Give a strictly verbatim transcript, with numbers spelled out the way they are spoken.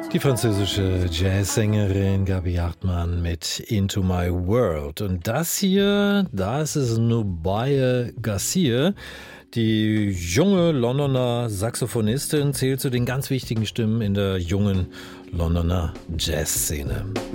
Die französische Jazzsängerin Gaby Hartmann mit Into My World. Und das hier, da ist es Nubaye Gassier. Die junge Londoner Saxophonistin zählt zu den ganz wichtigen Stimmen in der jungen Londoner Jazzszene.